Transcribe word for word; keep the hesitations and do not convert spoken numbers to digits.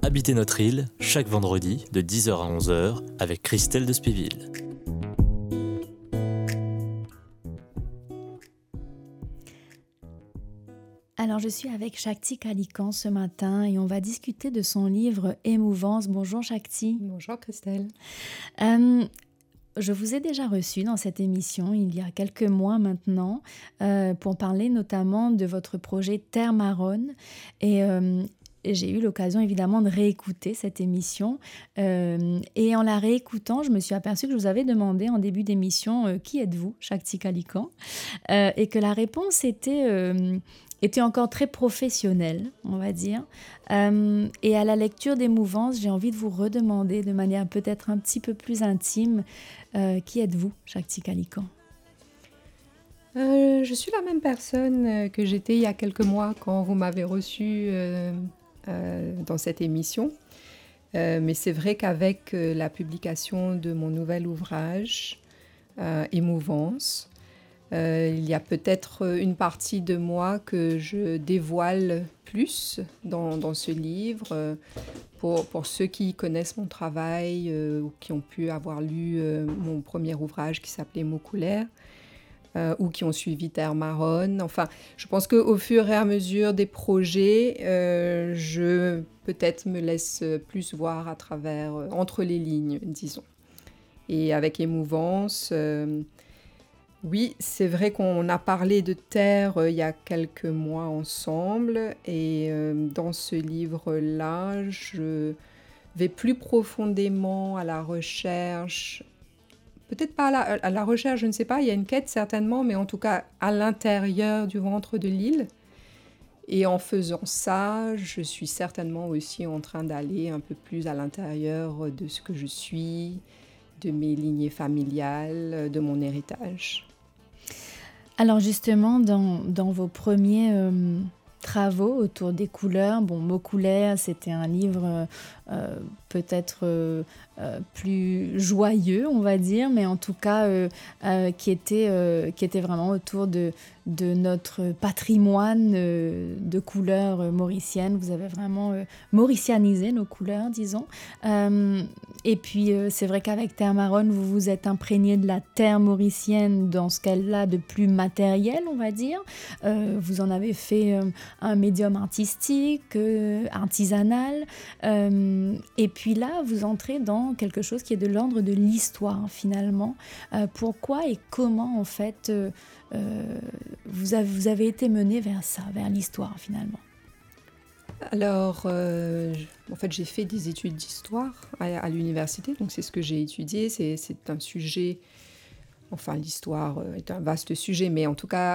Habiter notre île, chaque vendredi de dix heures à onze heures avec Christelle de Spéville. Alors, je suis avec Shakti Kalikan ce matin et on va discuter de son livre Émouvance. Bonjour Shakti. Bonjour Christelle. Euh, je vous ai déjà reçu dans cette émission il y a quelques mois maintenant euh, pour parler notamment de votre projet Terre Marronne et euh, j'ai eu l'occasion évidemment de réécouter cette émission euh, et en la réécoutant, je me suis aperçue que je vous avais demandé en début d'émission euh, qui êtes-vous, Shakti Kalikan, euh, et que la réponse était... Euh, était encore très professionnelle, on va dire. Euh, et à la lecture d'Émouvance, j'ai envie de vous redemander de manière peut-être un petit peu plus intime, euh, qui êtes-vous, Shakti Kalikan ? euh, Je suis la même personne que j'étais il y a quelques mois quand vous m'avez reçue euh, euh, dans cette émission. Euh, mais c'est vrai qu'avec euh, la publication de mon nouvel ouvrage, euh, Émouvance, Euh, il y a peut-être une partie de moi que je dévoile plus dans, dans ce livre. Euh, pour, pour ceux qui connaissent mon travail euh, ou qui ont pu avoir lu euh, mon premier ouvrage qui s'appelait Mots couleurs euh, ou qui ont suivi Terre Marronne. Enfin, je pense qu'au fur et à mesure des projets, euh, je peut-être me laisse plus voir à travers, euh, entre les lignes, disons. Et avec Émouvance... Euh, Oui, c'est vrai qu'on a parlé de terre euh, il y a quelques mois ensemble et euh, dans ce livre-là, je vais plus profondément à la recherche, peut-être pas à la, à la recherche, je ne sais pas, il y a une quête certainement, mais en tout cas à l'intérieur du ventre de l'île. Et en faisant ça, je suis certainement aussi en train d'aller un peu plus à l'intérieur de ce que je suis, de mes lignées familiales, de mon héritage. Alors justement, dans, dans vos premiers euh, travaux autour des couleurs, bon, Mots couleurs, c'était un livre euh, peut-être euh, euh, plus joyeux, on va dire, mais en tout cas euh, euh, qui, était, euh, qui était vraiment autour de, de notre patrimoine euh, de couleurs euh, mauriciennes. Vous avez vraiment euh, mauricianisé nos couleurs, disons. Euh, et puis, euh, c'est vrai qu'avec Terre Marronne, vous vous êtes imprégné de la terre mauricienne dans ce qu'elle a de plus matériel, on va dire. Euh, vous en avez fait euh, un médium artistique, euh, artisanal. Euh, et puis là, vous entrez dans quelque chose qui est de l'ordre de l'histoire, finalement. Euh, pourquoi et comment, en fait, euh, euh, vous, avez, vous avez été mené vers ça, vers l'histoire, finalement? Alors, euh, en fait, j'ai fait des études d'histoire à, à l'université, donc c'est ce que j'ai étudié. C'est, c'est un sujet, enfin, l'histoire est un vaste sujet, mais en tout cas,